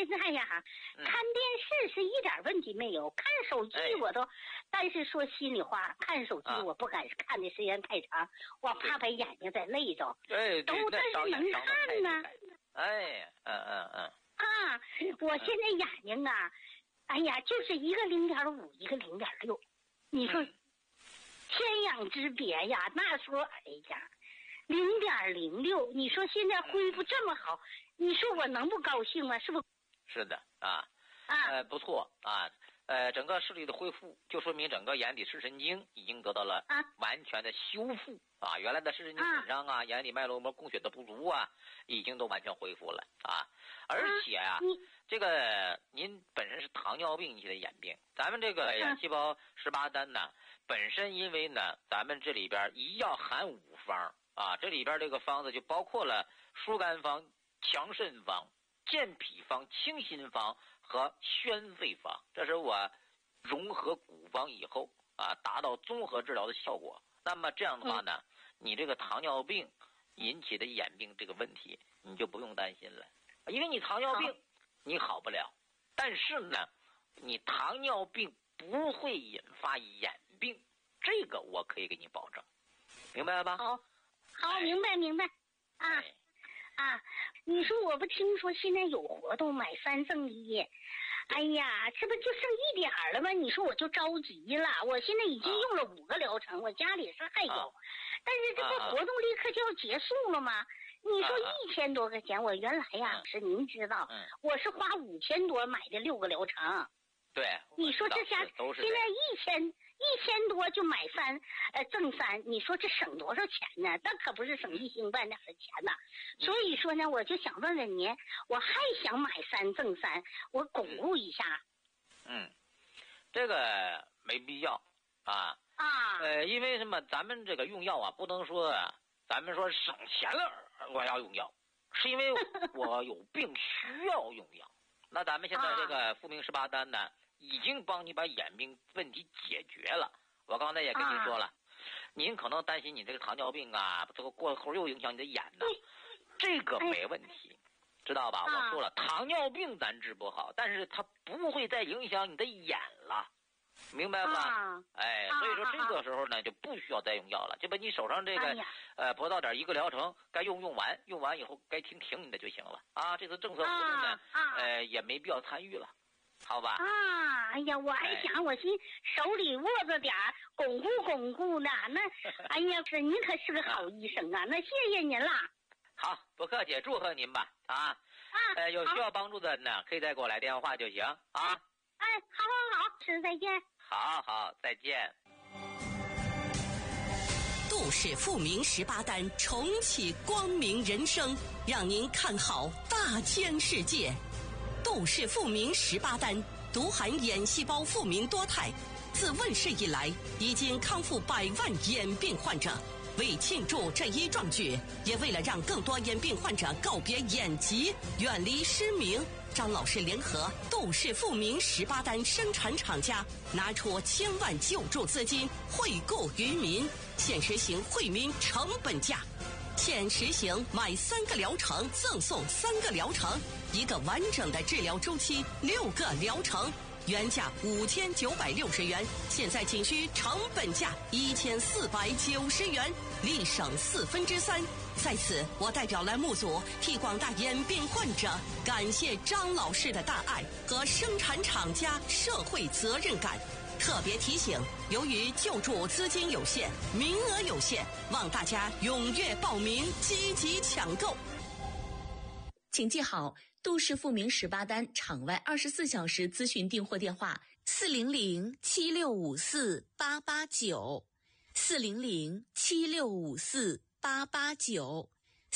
现在呀，看电视是一点问题没有，看手机我都，但是说心里话，看手机我不敢看的时间太长，我怕把眼睛再累着。 对， 都但是能看呢。 哎， 我现在眼睛啊，哎呀，就是一个0.5，一个0.6，你说天壤之别呀！那时候，哎呀，0.06，你说现在恢复这么好，你说我能不高兴吗？是不是？ 是的不错啊。整个视力的恢复，就说明整个眼底视神经已经得到了完全的修复啊。原来的视神经损伤啊，眼底脉络膜供血的不足啊，已经都完全恢复了啊。而且这个您本身是糖尿病引起的眼病，咱们这个眼细胞18单呢，本身因为呢，咱们这里边一药含5方啊，这里边这个方子就包括了疏肝方、强肾方、健脾方、清心方和宣肺方，这是我融合古方以后啊，达到综合治疗的效果。那么这样的话呢，你这个糖尿病引起的眼病这个问题，你就不用担心了，因为你糖尿病你好不了，但是呢，你糖尿病不会引发眼病，这个我可以给你保证，明白了吧？ 好，明白你说我不听说现在有活动买3赠1，哎呀，这不就剩1点了吗？你说我就着急了，我现在已经用了5个疗程，我家里是还有，但是这不活动立刻就要结束了吗？你说1000多块钱，我原来呀是您知道，我是花5000多买的6个疗程， 对， 你说这下现在1000多就买赠3，你说这省多少钱呢？那可不是省1星半点的钱呐。所以说呢，我就想问问您，我还想买3赠3，我巩固一下。 这个没必要因为什么？咱们这个用药不能说咱们说省钱了我要用药，是因为我有病需要用药。那咱们现在这个复明18单呢，已经帮你把眼病问题解决了。我刚才也跟您说了，您可能担心你这个糖尿病这个过后又影响你的眼呢，这个没问题，知道吧？我说了，糖尿病咱治不好，但是它不会再影响你的眼了，明白吧？所以说这个时候呢就不需要再用药了，就把你手上这个葡萄点1个疗程该用完以后该停你的就行了啊。这次政策活动呢也没必要参与了，好吧？ 哎呀，我还想我心手里握着点巩固呢。那哎呀，您可是个好医生啊，那谢谢您了。 好，不客气，祝贺您吧有需要帮助的呢，可以再给我来电话就行啊。 好，师再见。 好，再见。 杜氏复明18单，重启光明人生，让您看好大千世界。杜氏复明18单独含眼细胞复明多肽，自问世以来已经康复100万眼病患者。为庆祝这一壮举，也为了让更多眼病患者告别眼疾，远离失明，张老师联合杜氏复明18单生产厂家，拿出1000万救助资金惠顾于民，现实行惠民成本价。现实行买3个疗程赠送3个疗程，1个完整的治疗周期，6个疗程，原价5960元，现在仅需成本价1490元，立省3/4。在此，我代表栏目组替广大眼病患者感谢张老师的大爱和生产厂家社会责任感。特别提醒，由于救助资金有限，名额有限，望大家踊跃报名，积极抢购。 请记好杜氏复明18单场外24小时咨询订货电话：40076548894 40076548894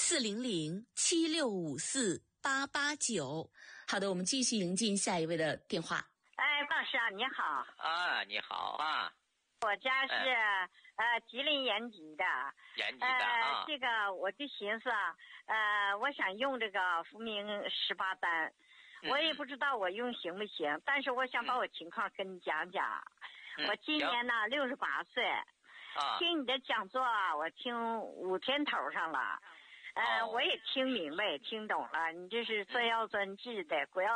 40076548894。好的，我们继续迎进下一位的电话。 大师你好。 你好我家是吉林延吉的。这个我就寻思我想用这个复明18单，我也不知道我用行不行，但是我想把我情况跟你讲讲。我今年呢68岁，听你的讲座我听5天头上了，我也听明白听懂了，你这是专药专治的，不要